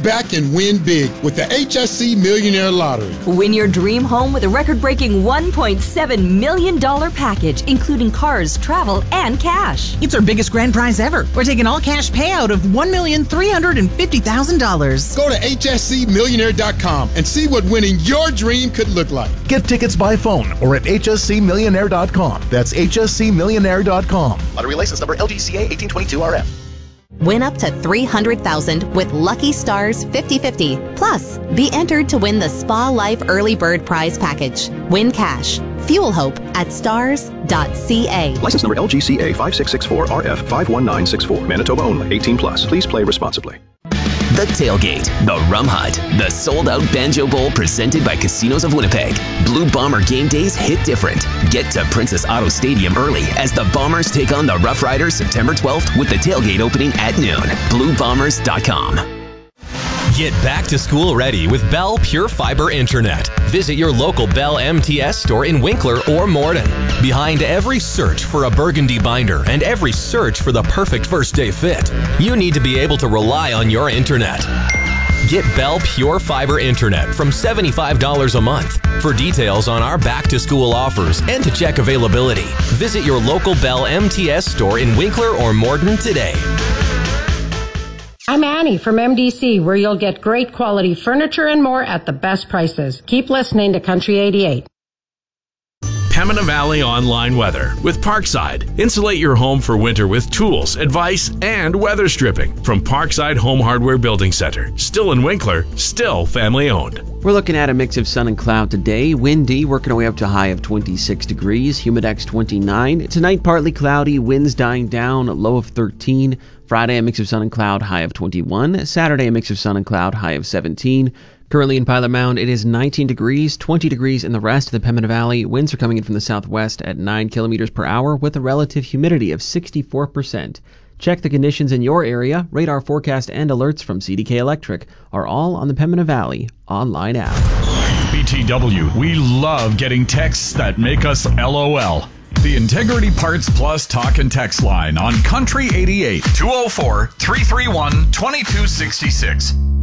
back and win big with the HSC Millionaire Lottery. Win your dream home with a record-breaking $1.7 million package, including cars, travel, and cash. It's our biggest grand prize ever. We're taking all cash payout of $1,350,000. Go to hscmillionaire.com and see what winning your dream could look like. Get tickets by phone or at hscmillionaire.com. That's hscmillionaire.com. Lottery license number LGCA 1822RF. Win up to $300,000 with Lucky Stars 50/50. Plus, be entered to win the Spa Life Early Bird Prize Package. Win cash. Fuel hope at stars.ca. License number LGCA 5664RF 51964. Manitoba only. 18 plus. Please play responsibly. The Tailgate, the Rum Hut, the sold-out Banjo Bowl presented by Casinos of Winnipeg. Blue Bomber game days hit different. Get to Princess Auto Stadium early as the Bombers take on the Rough Riders September 12th with the tailgate opening at noon. BlueBombers.com. Get back to school ready with Bell Pure Fiber Internet. Visit your local Bell MTS store in Winkler or Morden. Behind every search for a burgundy binder and every search for the perfect first day fit, you need to be able to rely on your internet. Get Bell Pure Fiber Internet from $75 a month. For details on our back-to-school offers and to check availability, visit your local Bell MTS store in Winkler or Morden today. I'm Annie from MDC, where you'll get great quality furniture and more at the best prices. Keep listening to Country 88. Pembina Valley Online Weather with Parkside. Insulate your home for winter with tools, advice, and weather stripping from Parkside Home Hardware Building Center. Still in Winkler, still family owned. We're looking at a mix of sun and cloud today. Windy, working our way up to a high of 26 degrees. Humidex 29. Tonight, partly cloudy, winds dying down, low of 13. Friday, a mix of sun and cloud, high of 21. Saturday, a mix of sun and cloud, high of 17. Currently in Pilot Mound, it is 19 degrees, 20 degrees in the rest of the Pembina Valley. Winds are coming in from the southwest at 9 kilometers per hour with a relative humidity of 64%. Check the conditions in your area. Radar forecast and alerts from CDK Electric are all on the Pembina Valley online app. BTW, we love getting texts that make us LOL. The Integrity Parts Plus talk and text line on Country 88 204-331-2266.